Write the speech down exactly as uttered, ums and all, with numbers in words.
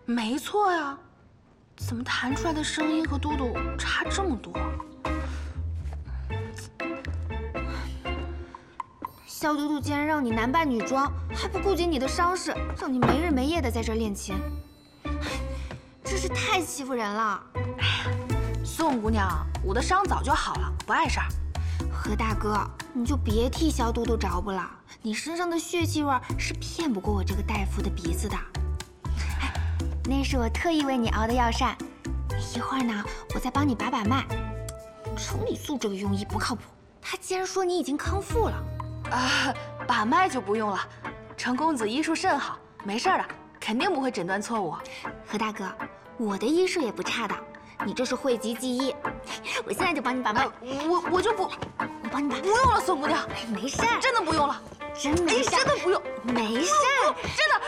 没错呀，怎么弹出来的声音和嘟嘟差这么多？ 小嘟嘟竟然让你男扮女装，还不顾及你的伤势，让你没日没夜的在这儿练琴，真是太欺负人了。 哎呀，宋姑娘，我的伤早就好了，不碍事儿。 何大哥，你就别替小嘟嘟着补了，你身上的血气味是骗不过我这个大夫的鼻子的。哎，那是我特意为你熬的药膳，一会儿呢，我再帮你把把脉。程礼素这个庸医不靠谱，他竟然说你已经康复了。 啊，把脉就不用了，程公子医术甚好，没事的，肯定不会诊断错误。 何大哥，我的医术也不差的，你这是讳疾忌医。我现在就帮你把脉。 啊、我我就不， 我帮你把。 不用了，宋姑娘， 没事， 真的不用了， 真没事， 真的不用， 没事， 真的